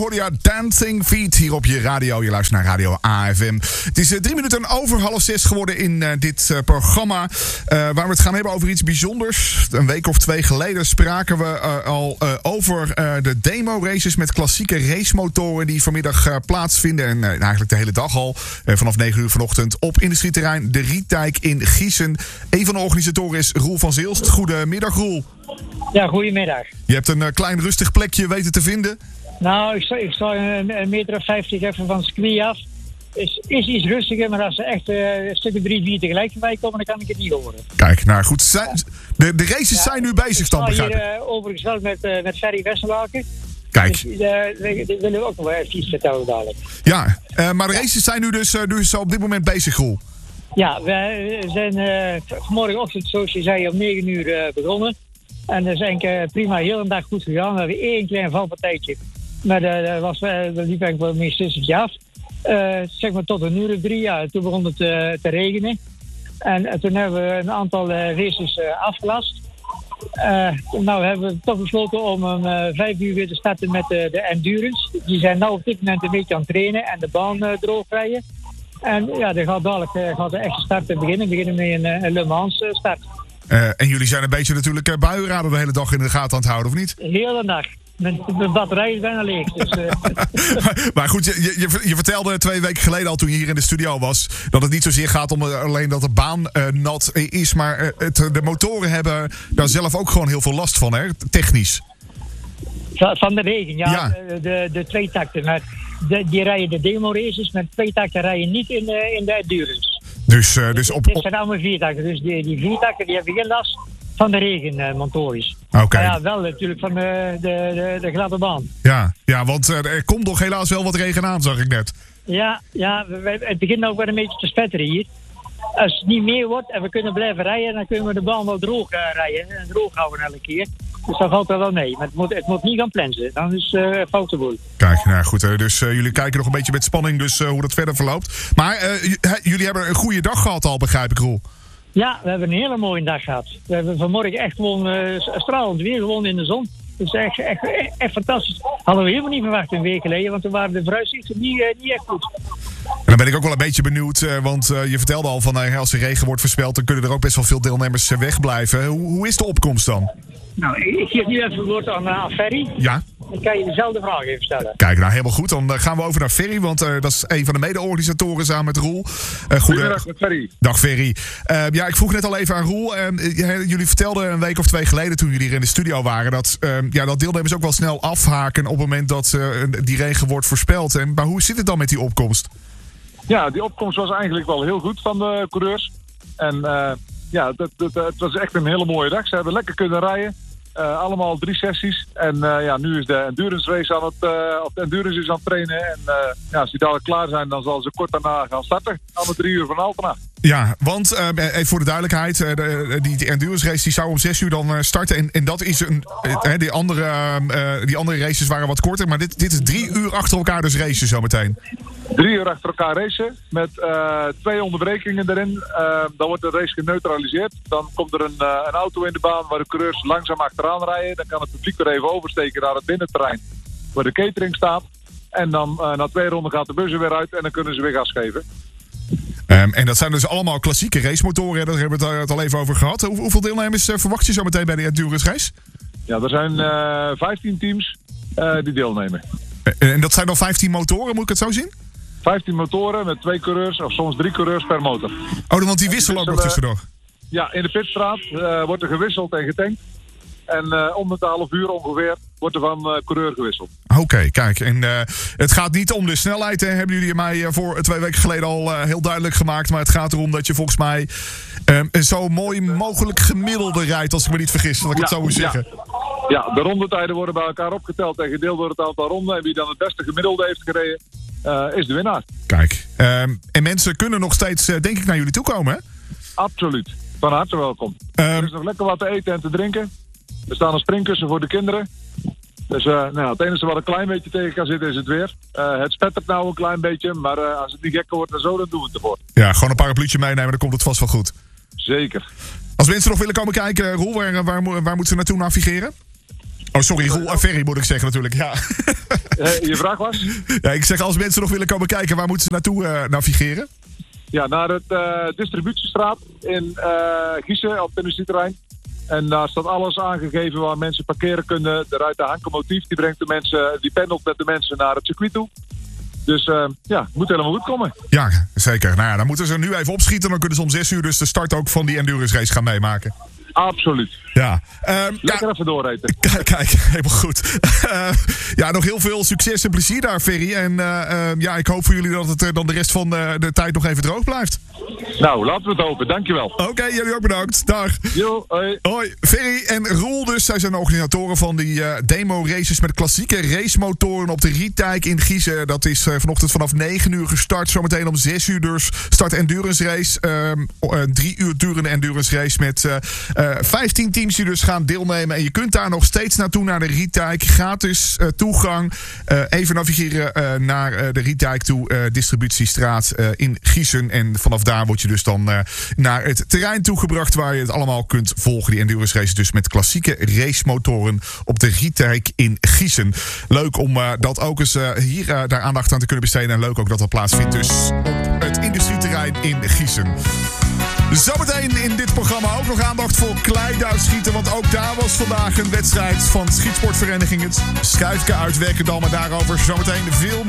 Ja, Dancing Feet hier op je radio. Je luistert naar Radio AFM. Het is 3 minuten over 5:30 geworden in dit programma. Waar we het gaan hebben over iets bijzonders. Een week of 2 geleden spraken we al over de demo-races met klassieke racemotoren die vanmiddag plaatsvinden. En eigenlijk de hele dag al. Vanaf 9 uur vanochtend op industrieterrein De Rietdijk in Giessen. Een van de organisatoren is Roel van Zilst. Goedemiddag, Roel. Ja, goedemiddag. Je hebt een klein rustig plekje weten te vinden. Nou, ik sta een meter of 50 even van het circuit af. Is iets rustiger, maar als ze echt een stukje 3-4 tegelijk voorbij komen, dan kan ik het niet horen. Kijk, nou goed. De races zijn nu bezig, dan begrijp ik. Ik sta hier overigens met Ferry Westerlaken. Kijk. Dus die willen we ook nog wel even iets vertellen dadelijk. Ja, maar de races zijn nu dus op dit moment bezig, Roel. Ja, we zijn vanmorgenochtend, zoals je zei, om 9 uur begonnen. En dat is eigenlijk prima heel een dag goed gegaan. We hebben 1 klein valpartijtje. Maar dat liep eigenlijk wel meer stukje af. Zeg maar tot 1 uur of 3. Ja, toen begon het te regenen. En toen hebben we een aantal races afgelast. Nou hebben we toch besloten om om 5 uur weer te starten met de endurance. Die zijn nou op dit moment een beetje aan het trainen en de baan droog rijden. En ja, er gaat dadelijk de echte start beginnen. We beginnen met een Le Mans start. En jullie zijn een beetje natuurlijk buienradar de hele dag in de gaten aan het houden, of niet? De hele dag. Mijn batterij is bijna leeg. Dus, Maar goed, je vertelde 2 weken geleden al toen je hier in de studio was dat het niet zozeer gaat om alleen dat de baan nat is, maar de motoren hebben daar zelf ook gewoon heel veel last van, hè? Technisch. Van de regen, ja. De 2 takten. Maar die rijden de demo races met 2 takten rijden niet in de endurance. Dus dit zijn allemaal 4 takten. Dus die 4 takten die hebben geen last van de regenmotoren. Okay. Ja, wel natuurlijk van de gladde baan. Ja, want er komt nog helaas wel wat regen aan, zag ik net. Ja, het begint ook wel een beetje te spetteren hier. Als het niet meer wordt en we kunnen blijven rijden, dan kunnen we de baan wel droog rijden en droog houden elke keer. Dus dat valt er wel mee. Maar het moet niet gaan plensen. Dan is het foute boel. Kijk, nou goed. Dus jullie kijken nog een beetje met spanning dus hoe dat verder verloopt. Maar jullie hebben een goede dag gehad al, begrijp ik, Roel. Ja, we hebben een hele mooie dag gehad. We hebben vanmorgen echt gewoon stralend weer gewoon in de zon. Dus echt fantastisch. Hadden we helemaal niet verwacht een week geleden, want toen waren de vooruitzichten niet echt goed. En dan ben ik ook wel een beetje benieuwd, want je vertelde al van als er regen wordt voorspeld, dan kunnen er ook best wel veel deelnemers wegblijven. Hoe is de opkomst dan? Nou, ik geef nu even het woord aan Ferry. Ja. Dan kan je dezelfde vraag even stellen. Kijk, nou helemaal goed. Dan gaan we over naar Ferry, want dat is een van de mede-organisatoren samen met Roel. Goedemiddag met Ferry. Dag Ferry. Ja, ik vroeg net al even aan Roel. Jullie vertelden een week of 2 geleden toen jullie hier in de studio waren dat deelnemers ook wel snel afhaken op het moment dat die regen wordt voorspeld. Maar hoe zit het dan met die opkomst? Ja, die opkomst was eigenlijk wel heel goed van de coureurs. En het was echt een hele mooie dag. Ze hebben lekker kunnen rijden. Allemaal 3 sessies. En nu is de endurance race de endurance is aan het trainen. En als die dadelijk klaar zijn, dan zal ze kort daarna gaan starten. Aan de 3 uur van Altena. Ja, want even voor de duidelijkheid, die endurance race die zou om 6 uur dan starten. En dat is die andere races waren wat korter. Maar dit is 3 uur achter elkaar dus racen zometeen. 3 uur achter elkaar racen met 2 onderbrekingen erin. Dan wordt de race geneutraliseerd. Dan komt er een auto in de baan waar de coureurs langzaam achteraan rijden. Dan kan het publiek er even oversteken naar het binnenterrein waar de catering staat. En dan na 2 ronden gaat de bus er weer uit en dan kunnen ze weer gas geven. En dat zijn dus allemaal klassieke racemotoren. Daar hebben we het al even over gehad. Hoeveel deelnemers verwacht je zo meteen bij de endurance race? Ja, er zijn 15 teams die deelnemen. En dat zijn dan 15 motoren, moet ik het zo zien? 15 motoren met 2 coureurs of soms 3 coureurs per motor. Oh, want die wisselen ook nog tussendoor? Ja, in de pitstraat wordt er gewisseld en getankt. En om het 1/2 uur ongeveer wordt er van coureur gewisseld. Oké, kijk. En het gaat niet om de snelheid. Hè? Hebben jullie mij voor 2 weken geleden al heel duidelijk gemaakt. Maar het gaat erom dat je volgens mij een zo mooi mogelijk gemiddelde rijdt. Als ik me niet vergis, dat ik het zo moet zeggen. Ja, de rondetijden worden bij elkaar opgeteld en gedeeld door het aantal ronden. En wie dan het beste gemiddelde heeft gereden, is de winnaar. Kijk. En mensen kunnen nog steeds, denk ik, naar jullie toe komen, hè? Absoluut. Van harte welkom. Er is nog lekker wat te eten en te drinken. Er staan een springkussen voor de kinderen. Dus het enige wat een klein beetje tegen kan zitten is het weer. Het spettert nou een klein beetje, maar als het niet gekker wordt en zo, dan doen we het ervoor. Ja, gewoon een parapluutje meenemen, dan komt het vast wel goed. Zeker. Als mensen nog willen komen kijken, Roel, waar moeten ze naartoe navigeren? Oh, sorry, Roel Ferry moet ik zeggen natuurlijk. Ja. Je vraag was? Ja, ik zeg, als mensen nog willen komen kijken, waar moeten ze naartoe navigeren? Ja, naar het distributiestraat in Giesen op het industrieterrein. En daar staat alles aangegeven waar mensen parkeren kunnen. Er rijdt de Hanke-motief, die pendelt met de mensen naar het circuit toe. Dus het moet helemaal goed komen. Ja, zeker. Nou ja, dan moeten ze nu even opschieten. Dan kunnen ze om 6 uur dus de start ook van die endurance race gaan meemaken. Absoluut. Ja. Lekker even doorrijden. Kijk, helemaal goed. Nog heel veel succes en plezier daar, Ferry. En ik hoop voor jullie dat het dan de rest van de tijd nog even droog blijft. Nou, laten we het hopen. Dankjewel. Oké, jullie ook bedankt. Dag. Jo, hoi. Hoi. Ferry en Roel dus. Zij zijn de organisatoren van die demo-races met klassieke racemotoren op de Rietdijk in Giesen. Dat is vanochtend vanaf 9 uur gestart. Zometeen om 6 uur dus start endurance race. 3 uur durende endurance race met 15 teams die dus gaan deelnemen. En je kunt daar nog steeds naartoe naar de Rietdijk. Gratis toegang. Even navigeren naar de Rietdijk toe. Distributiestraat in Giesen. En vanaf daar word je dus dan naar het terrein toegebracht waar je het allemaal kunt volgen. Die endurance races dus met klassieke racemotoren op de Rietdijk in Giesen. Leuk om dat ook eens hier daar aandacht aan te kunnen besteden. En leuk ook dat dat plaatsvindt dus op het industrieterrein in Giesen. Zometeen in dit programma ook nog aandacht voor kleiduitschieten. Want ook daar was vandaag een wedstrijd van schietsportvereniging het Schuifke uit Werkendam. En daarover zometeen veel meer.